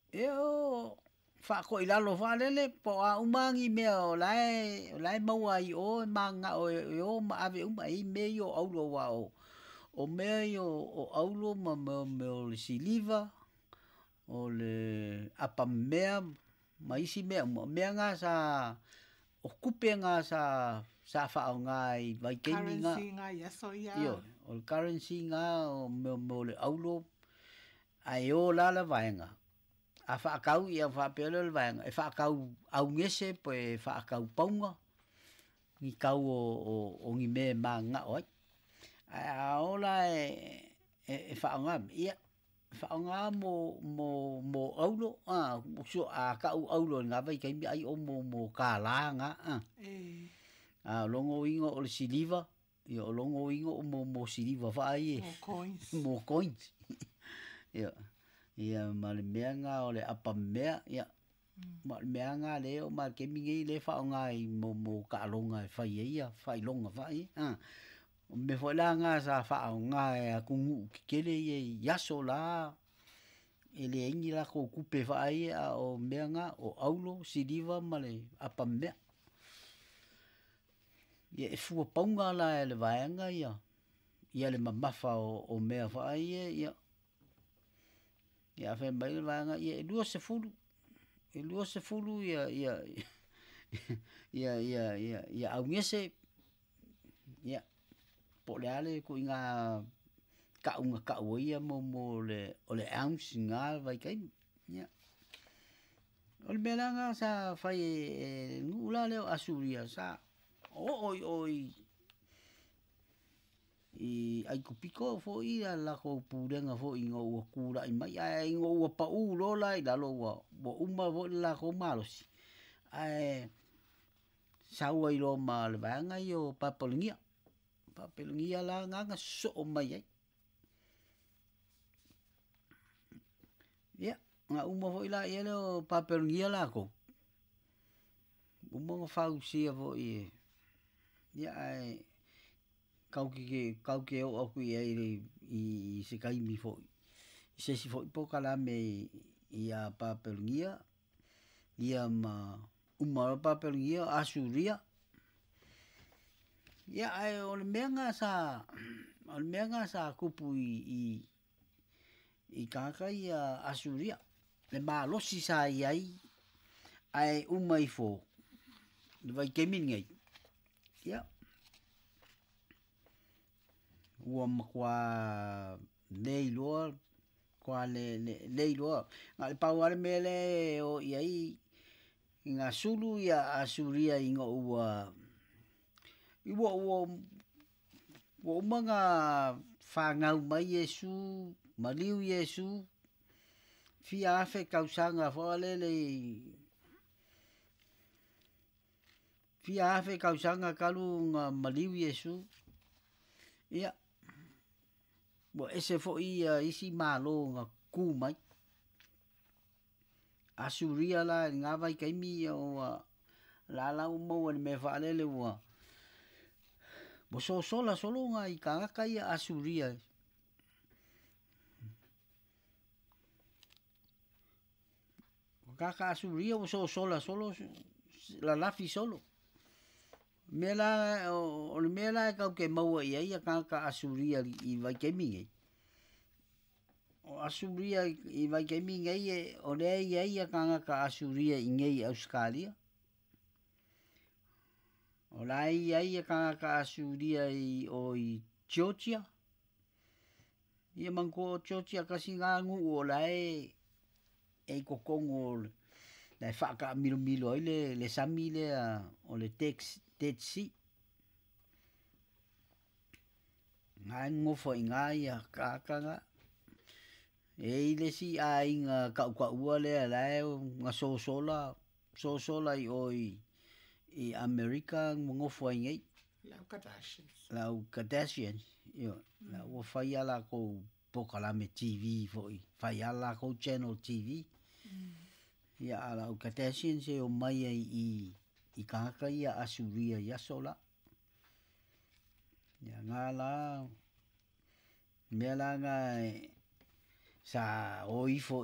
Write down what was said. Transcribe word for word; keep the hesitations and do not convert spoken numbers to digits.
e o fa ko ilalo fa lele po a umangi me o lai o lai mau ai o manga o o ma ave uma i me o aulo wa o o me o o aulo ma me me o le siliva o le apa mea ma isi mea mo mea nga sa o kupe nga sa sa fa nga i vai kemi nga Currency nga yaso ya. io o le currency nga o me me o le aulo ai o la la vaenga a fa kau ia fa pele le vaenga e fa kau au ngese po e fa kau paunga ni kau o o o ngi me ma nga oi a ola e e fa nga ia fa nga mo mo mo aulo a so a ka aulo nga vai kai ai o mo mo ka la nga a e a longo ingo o le siliva io longo ingo mo mo siliva fa ai mo coins mo coins ia ia ma le mea nga o le apa mea ia ma le mea nga le o ma ke mingi le fa nga i mo mo ka longa fa ia fa longa fa i a me foi la nga sa fa nga e kungu kele ye yaso la ele ingi la ko kupe fa ai a o mea nga o aulo siliva ma le apa mea ia e fu paunga la le vaenga ia ia le mamafa o, o mea fa ai ia ia fe mai le vaenga ia e lua se fulu e lua se fulu ia ia ia ia ia ia au ngese ia po le ale ko inga ka unga ka ia mo mo le o le ounce nga vai kai ia o le melanga sa fai e ngula le asuria sa o oi oi i ai ku piko fo i la ko purenga fo i ngo ku la i mai ai ngo pa u lo la i la lo wa bo uma vo la ko malos ai sa wa i lo mal va nga yo papolingia papolingia la nga nga so mai ai ya nga uma vo i la i lo papolingia la ko uma fa u si vo i ya ai kau ki kau ke o ku i i se kai mi fo se si fo po kala me ia papelingia ia ma uma papelingia asuria ia ai o le menga sa o le menga sa kupu i i i kaka ia asuria le malosi sa ai ai uma i fo le vai kemin ngai ia ua makua nei loa kwa le le nei loa nga le pau ale mele o iai nga sulu ia asuria inga ua iwa ua ua umanga whangau mai Yesu maliu Yesu fia afe kausanga whaale le fia afe kausanga kalu nga maliu Yesu ia bo ese fo ia isi malo nga ku mai asuria la nga vai kai mi o la la mo en me vale le wa bo so sola solo nga i ka ka ia asuria ka ka asuria bo so sola solo la la fi solo mela o le mela ka ke mau ia ia ka ka asuria i vai ke mi o asuria i vai ke mi ngai o le ia ia ka ka asuria i ngai Australia o la ia ia ka ka asuria i o i Georgia ia manko Georgia ka singa ngu o la e e ko kongo le fa ka milo milo le le samile o le text Dead Sea. Ngai ngofo inga ia kakanga. E ile si a inga ka ka ua le ala nga so sola so sola i oi i America ngofo inga. Lau Kardashians. Lau Kardashians. Yo, la ua fai ala ko pokala me T V foi. Fai ala ko channel T V. Ya ala Kardashians e o mai i i kaka ia asuria ia sola. Ya ngala mela ngai sa o ifo